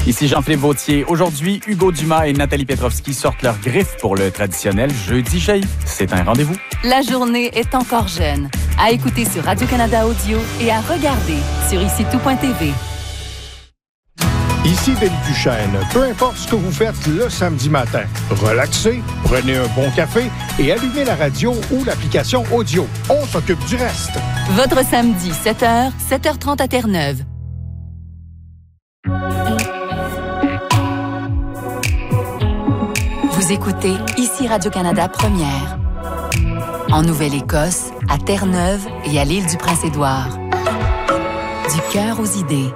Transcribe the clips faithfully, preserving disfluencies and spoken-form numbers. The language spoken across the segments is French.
Ici Jean-Philippe Vautier. Aujourd'hui, Hugo Dumas et Nathalie Petrovski sortent leurs griffes pour le traditionnel Jeudi Jaillit. C'est un rendez-vous. La journée est encore jeune. À écouter sur Radio-Canada Audio et à regarder sur ici tout point t v. Ici Denis Duchesne. Peu importe ce que vous faites le samedi matin, relaxez, prenez un bon café et allumez la radio ou l'application audio. On s'occupe du reste. Votre samedi, sept heures, sept heures trente à Terre-Neuve. Vous écoutez ici Radio-Canada Première. En Nouvelle-Écosse, à Terre-Neuve et à l'île du Prince-Édouard. Du cœur aux idées.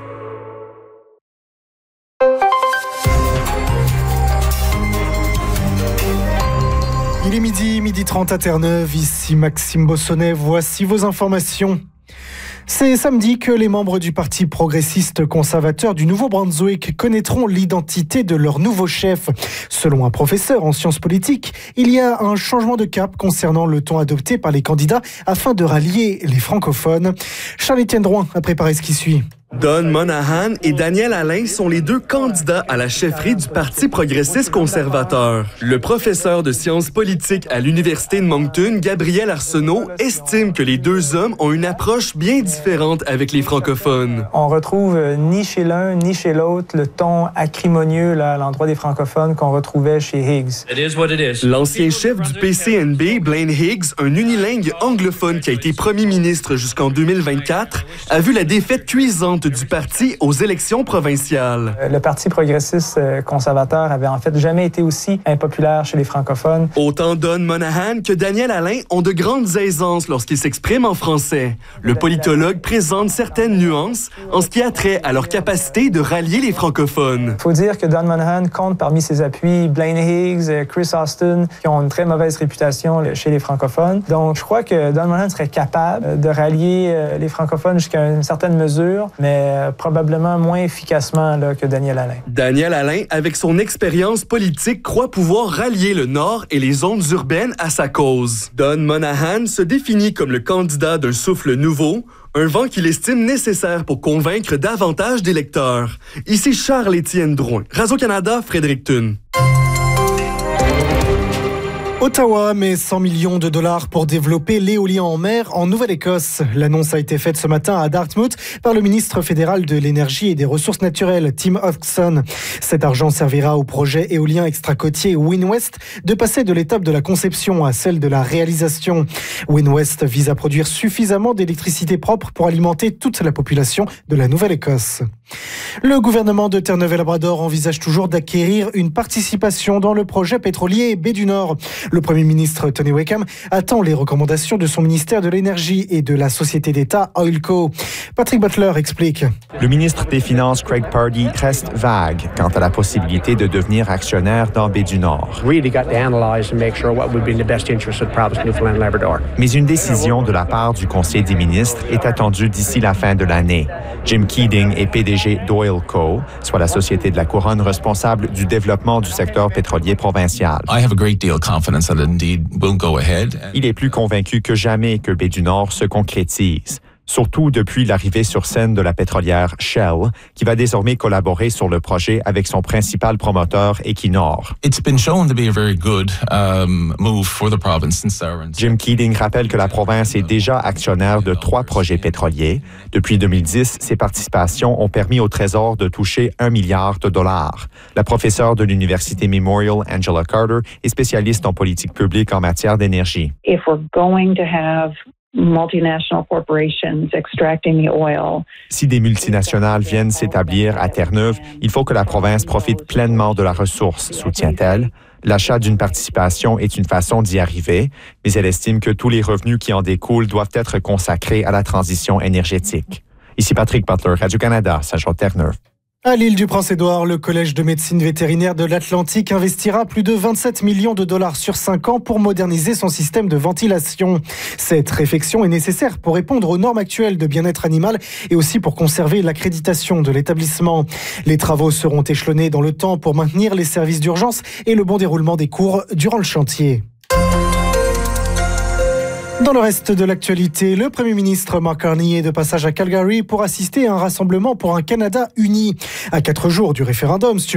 Il est midi, midi trente à Terre-Neuve. Ici Maxime Bossonnet. Voici vos informations. C'est samedi que les membres du Parti progressiste conservateur du Nouveau-Brunswick connaîtront l'identité de leur nouveau chef. Selon un professeur en sciences politiques, il y a un changement de cap concernant le ton adopté par les candidats afin de rallier les francophones. Charles-Étienne Drouin a préparé ce qui suit. Don Monahan et Daniel Alain sont les deux candidats à la chefferie du Parti progressiste conservateur. Le professeur de sciences politiques à l'Université de Moncton, Gabriel Arsenault, estime que les deux hommes ont une approche bien différente avec les francophones. On retrouve ni chez l'un ni chez l'autre le ton acrimonieux là, à l'endroit des francophones qu'on retrouvait chez Higgs. It is what it is. L'ancien chef du P C N B, Blaine Higgs, un unilingue anglophone qui a été premier ministre jusqu'en deux mille vingt-quatre, a vu la défaite cuisante du parti aux élections provinciales. Le Parti progressiste conservateur avait en fait jamais été aussi impopulaire chez les francophones. Autant Don Monahan que Daniel Alain ont de grandes aisances lorsqu'ils s'expriment en français. Le politologue présente certaines nuances en ce qui a trait à leur capacité de rallier les francophones. Il faut dire que Don Monahan compte parmi ses appuis Blaine Higgs, Chris Austin, qui ont une très mauvaise réputation chez les francophones. Donc, je crois que Don Monahan serait capable de rallier les francophones jusqu'à une certaine mesure, mais probablement moins efficacement là, que Daniel Alain. Daniel Alain, avec son expérience politique, croit pouvoir rallier le Nord et les zones urbaines à sa cause. Don Monahan se définit comme le candidat d'un souffle nouveau, un vent qu'il estime nécessaire pour convaincre davantage d'électeurs. Ici Charles-Étienne Drouin. Radio-Canada, Fredericton. Ottawa met cent millions de dollars pour développer l'éolien en mer en Nouvelle-Écosse. L'annonce a été faite ce matin à Dartmouth par le ministre fédéral de l'Énergie et des Ressources naturelles, Tim Hodgson. Cet argent servira au projet éolien extra-côtier WindWest de passer de l'étape de la conception à celle de la réalisation. WindWest vise à produire suffisamment d'électricité propre pour alimenter toute la population de la Nouvelle-Écosse. Le gouvernement de Terre-Neuve-et-Labrador envisage toujours d'acquérir une participation dans le projet pétrolier Baie du Nord. Le Premier ministre Tony Wakeham attend les recommandations de son ministère de l'Énergie et de la société d'État Oilco. Patrick Butler explique. Le ministre des Finances, Craig Pardee, reste vague quant à la possibilité de devenir actionnaire dans Baie du Nord. Mais une décision de la part du Conseil des ministres est attendue d'ici la fin de l'année. Jim Keating est P D G d'Oilco, soit la société de la couronne responsable du développement du secteur pétrolier provincial. I have a great deal of confidence that it indeed will go ahead. Il est plus convaincu que jamais que Baie du Nord se concrétise. Surtout depuis l'arrivée sur scène de la pétrolière Shell, qui va désormais collaborer sur le projet avec son principal promoteur Equinor. It's been shown to be a very good um, move for the province since our... Jim Keating rappelle que la province est déjà actionnaire de trois projets pétroliers. Depuis deux mille dix, ses participations ont permis au Trésor de toucher un milliard de dollars. La professeure de l'Université Memorial, Angela Carter, est spécialiste en politique publique en matière d'énergie. If we're going to have multinational corporations extracting the oil. Si des multinationales viennent s'établir à Terre-Neuve, il faut que la province profite pleinement de la ressource, soutient-elle. L'achat d'une participation est une façon d'y arriver, mais elle estime que tous les revenus qui en découlent doivent être consacrés à la transition énergétique. Ici Patrick Butler, Radio-Canada, Saint-Jean-Terre-Neuve. À l'île du Prince-Édouard, le Collège de médecine vétérinaire de l'Atlantique investira plus de vingt-sept millions de dollars sur cinq ans pour moderniser son système de ventilation. Cette réfection est nécessaire pour répondre aux normes actuelles de bien-être animal et aussi pour conserver l'accréditation de l'établissement. Les travaux seront échelonnés dans le temps pour maintenir les services d'urgence et le bon déroulement des cours durant le chantier. Dans le reste de l'actualité, le Premier ministre Mark Carney est de passage à Calgary pour assister à un rassemblement pour un Canada uni. À quatre jours du référendum,